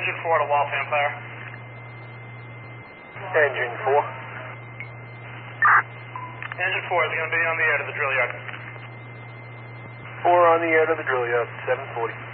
Engine 4 to Waltham Fire. Engine 4. Engine 4 is going to be on the air to the drill yard. 4 on the air to the drill yard, 740.